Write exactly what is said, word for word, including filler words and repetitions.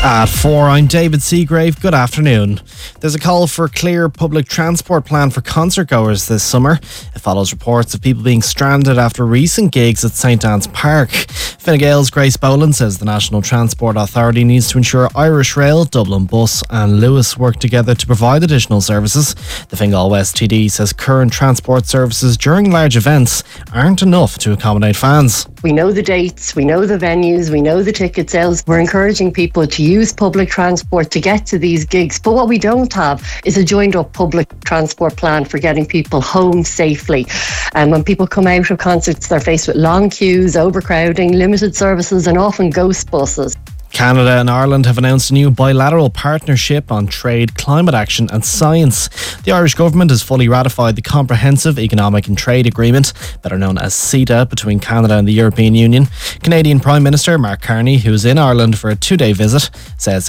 At four, I'm David Seagrave. Good afternoon. There's a call for a clear public transport plan for concert goers this summer. It follows reports of people being stranded after recent gigs at St Anne's Park. Fine Gael's Grace Boland says the National Transport Authority needs to ensure Irish Rail, Dublin Bus and Lewis work together to provide additional services. The Fine Gael West T D says current transport services during large events aren't enough to accommodate fans. We know the dates, we know the venues, we know the ticket sales. We're encouraging people to use public transport to get to these gigs. But what we don't have is a joined up public transport plan for getting people home safely. And when people come out of concerts, they're faced with long queues, overcrowding, limited services and often ghost buses. Canada and Ireland have announced a new bilateral partnership on trade, climate action and science. The Irish government has fully ratified the Comprehensive Economic and Trade Agreement, better known as CETA, between Canada and the European Union. Canadian Prime Minister Mark Carney, who is in Ireland for a two-day visit, says